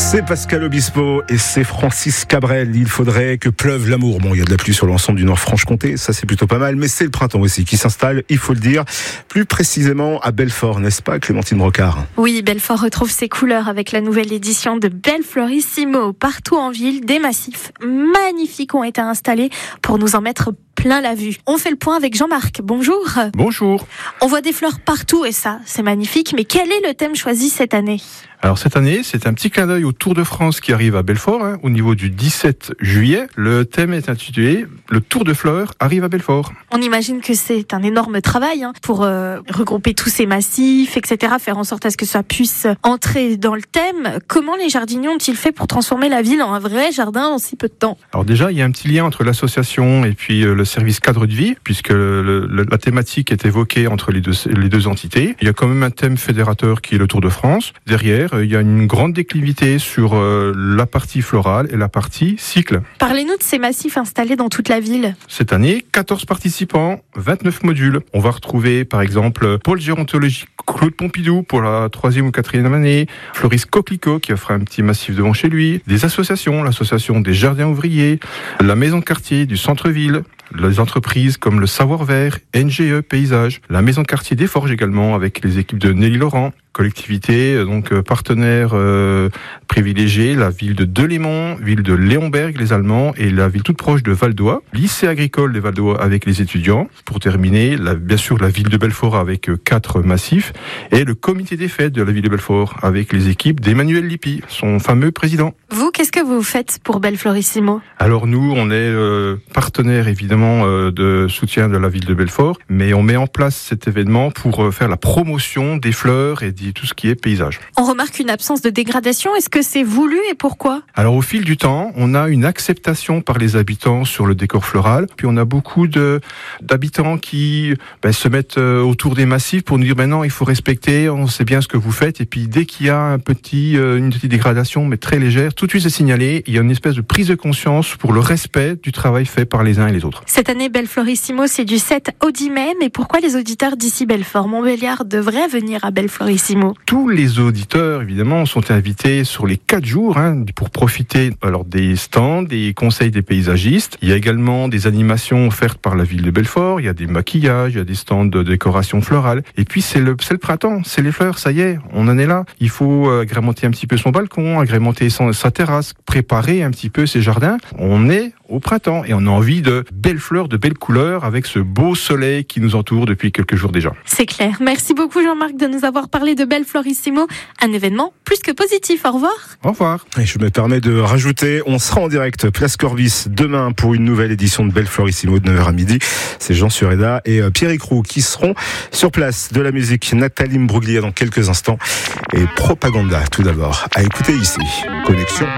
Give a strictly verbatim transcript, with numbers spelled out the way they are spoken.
C'est Pascal Obispo et c'est Francis Cabrel. Il faudrait que pleuve l'amour. Bon, il y a de la pluie sur l'ensemble du Nord-Franche-Comté, ça c'est plutôt pas mal, mais c'est le printemps aussi qui s'installe, il faut le dire, plus précisément à Belfort, n'est-ce pas Clémentine Brocard? Oui, Belfort retrouve ses couleurs avec la nouvelle édition de Belflorissimo. Partout en ville, des massifs magnifiques ont été installés pour nous en mettre plein la vue. On fait le point avec Jean-Marc. Bonjour. Bonjour. On voit des fleurs partout et ça, c'est magnifique. Mais quel est le thème choisi cette année ? Alors cette année, c'est un petit clin d'œil au Tour de France qui arrive à Belfort, hein, au niveau du dix-sept juillet. Le thème est intitulé « Le Tour de fleurs arrive à Belfort ». On imagine que c'est un énorme travail hein, pour euh, regrouper tous ces massifs, et cetera, faire en sorte à ce que ça puisse entrer dans le thème. Comment les jardiniers ont-ils fait pour transformer la ville en un vrai jardin en si peu de temps ? Alors déjà, il y a un petit lien entre l'association et puis euh, le service cadre de vie, puisque le, le, la thématique est évoquée entre les deux, les deux entités. Il y a quand même un thème fédérateur qui est le Tour de France. Derrière, il y a une grande déclivité sur euh, la partie florale et la partie cycle. Parlez-nous de ces massifs installés dans toute la ville. Cette année, quatorze participants, vingt-neuf modules. On va retrouver par exemple Pôle gérontologique Claude Pompidou pour la troisième ou quatrième année, Floris Coquelicot qui offre un petit massif devant chez lui, des associations, l'association des jardins ouvriers, la maison de quartier du centre-ville, les entreprises comme le Savoir Vert, N G E Paysage, la maison de quartier des Forges également avec les équipes de Nelly Laurent, collectivité donc euh, partenaire euh, privilégié, la ville de Delémont, ville de Léonberg les Allemands et la ville toute proche de Val-d'Oie, lycée agricole de Val-d'Oie avec les étudiants. Pour terminer, la, bien sûr la ville de Belfort avec euh, quatre massifs et le comité des fêtes de la ville de Belfort avec les équipes d'Emmanuel Lippi, son fameux président. Vous, qu'est-ce que vous faites pour Belflorissimo ? Alors nous, on est euh, partenaire évidemment euh, de soutien de la ville de Belfort, mais on met en place cet événement pour euh, faire la promotion des fleurs et de tout ce qui est paysage. On remarque une absence de dégradation. Est-ce que c'est voulu et pourquoi ? Alors au fil du temps, on a une acceptation par les habitants sur le décor floral. Puis on a beaucoup de d'habitants qui ben, se mettent euh, autour des massifs pour nous dire ben non, il faut respecter, on sait bien ce que vous faites. Et puis dès qu'il y a un petit, euh, une petite dégradation, mais très légère, tout de suite c'est signalé. Il y a une espèce de prise de conscience pour le respect du travail fait par les uns et les autres. Cette année, Belflorissimo, c'est du sept au dix mai. Mais pourquoi les auditeurs d'ici Belfort Montbéliard devraient venir à Belflorissimo ? Tous les auditeurs, évidemment, sont invités sur les quatre jours hein, pour profiter alors, des stands, des conseils des paysagistes. Il y a également des animations offertes par la ville de Belfort. Il y a des maquillages, il y a des stands de décoration florale. Et puis, c'est le, c'est le printemps, c'est les fleurs, ça y est, on en est là. Il faut agrémenter un petit peu son balcon, agrémenter son, sa terrasse, préparer un petit peu ses jardins. On est au printemps et on a envie de belles fleurs, de belles couleurs avec ce beau soleil qui nous entoure depuis quelques jours déjà. C'est clair. Merci beaucoup Jean-Marc de nous avoir parlé de Belflorissimo, un événement plus que positif. Au revoir. Au revoir. Et je me permets de rajouter, on sera en direct Place Corbis demain pour une nouvelle édition de Belflorissimo de neuf heures à midi. C'est Jean Sureda et Pierre Icrou qui seront sur place. De la musique, Nathalie Mbruglia dans quelques instants et Propaganda tout d'abord. À écouter ici. Connexion